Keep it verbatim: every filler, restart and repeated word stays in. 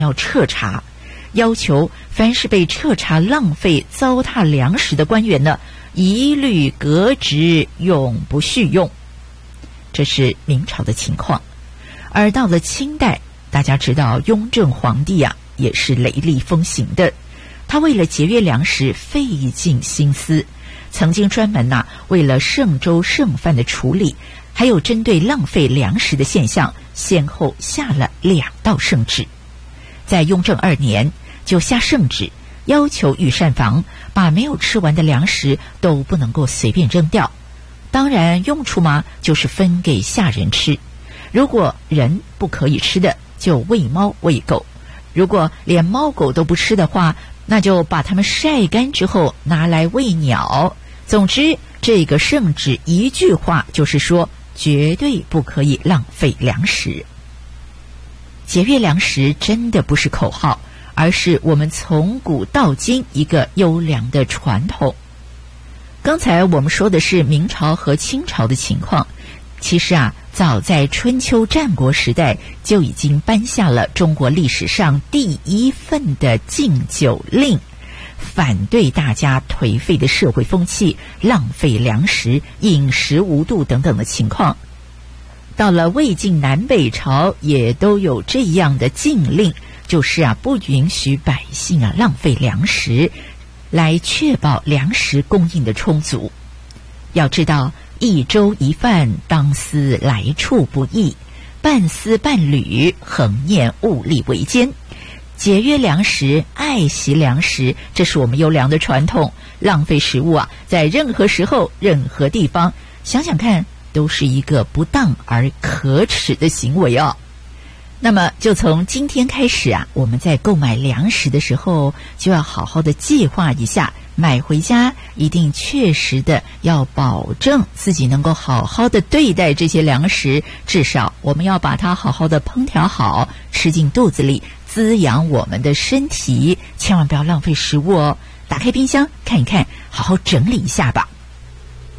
要彻查，要求凡是被彻查浪费糟蹋粮食的官员呢，一律革职，永不续用。这是明朝的情况。而到了清代，大家知道雍正皇帝啊也是雷厉风行的，他为了节约粮食费尽心思，曾经专门呐、啊、为了剩粥剩饭的处理，还有针对浪费粮食的现象，先后下了两道圣旨。在雍正二年就下圣旨，要求御膳房把没有吃完的粮食都不能够随便扔掉，当然用处嘛就是分给下人吃，如果人不可以吃的就喂猫喂狗，如果连猫狗都不吃的话，那就把它们晒干之后拿来喂鸟。总之这个圣旨一句话就是说，绝对不可以浪费粮食。节约粮食真的不是口号，而是我们从古到今一个优良的传统。刚才我们说的是明朝和清朝的情况，其实啊，早在春秋战国时代就已经颁下了中国历史上第一份的禁酒令，反对大家颓废的社会风气、浪费粮食、饮食无度等等的情况。到了魏晋南北朝也都有这样的禁令，就是啊不允许百姓啊浪费粮食，来确保粮食供应的充足。要知道，一粥一饭，当思来处不易；半丝半缕，恒念物力维艰。节约粮食，爱惜粮食，这是我们优良的传统。浪费食物啊，在任何时候、任何地方，想想看，都是一个不当而可耻的行为哦。那么就从今天开始啊，我们在购买粮食的时候，就要好好的计划一下，买回家一定确实的要保证自己能够好好的对待这些粮食，至少我们要把它好好的烹调好，吃进肚子里，滋养我们的身体，千万不要浪费食物哦。打开冰箱看一看，好好整理一下吧。